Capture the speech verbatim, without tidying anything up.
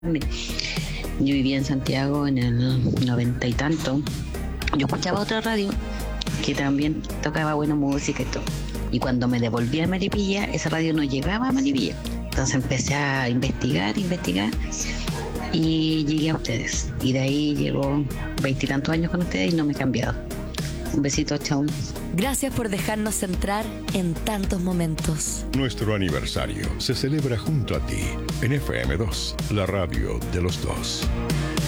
Yo vivía en Santiago en el noventa y tanto. Yo escuchaba otra radio que también tocaba buena música y todo. Y cuando me devolví a Melipilla, esa radio no llegaba a Melipilla. Entonces empecé a investigar, investigar y llegué a ustedes. Y de ahí llevo veintitantos años con ustedes y no me he cambiado. Un besito, chao. Gracias por dejarnos entrar en tantos momentos. Nuestro aniversario se celebra junto a ti en F M dos, la radio de los dos.